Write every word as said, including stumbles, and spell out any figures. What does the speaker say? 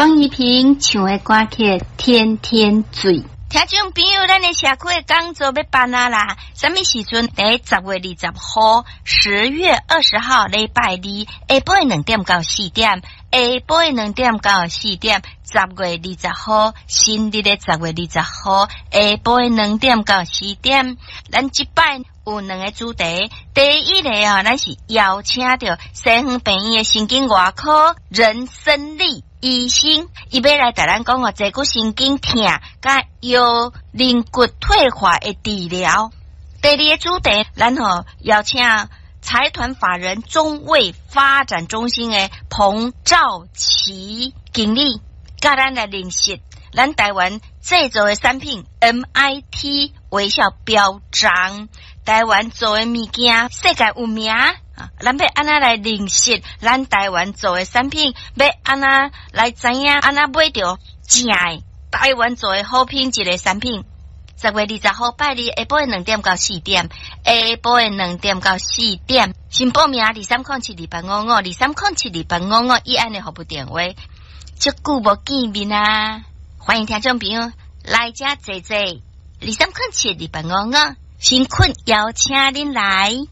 方一平唱的歌曲天天醉。 听众朋友，咱的社区的工作要办啊啦！什么时阵？在十月二十号，十月二十号礼拜二，下晡两点到四点，下晡两点到四点。十月二十号，新历的十月二十号，下晡两点到四点。咱这摆有两个主题，第一个啊，咱是邀请到西方病院的神经外科人生理医生，伊要来带咱讲哦，坐骨神经痛甲腰韧骨退化的治疗。第二个主题，咱吼邀请财团法人中卫发展中心的彭兆琪经理，甲咱来认识咱台湾制造的产品 M I T 微笑标章，台湾做的物件世界有名。啊，咱要安那来认识咱台湾做的产品，要安那来知影安那买到正的台湾做的好品质的产品。十月二十号拜日下晡两点到四点，下晡两点到四点。先报名二三零七二八五五，二三零七二八五五，以安的服务电话。足久无见面啊！欢迎听众朋友来遮坐坐，二三零七二八五五，先困邀请恁来。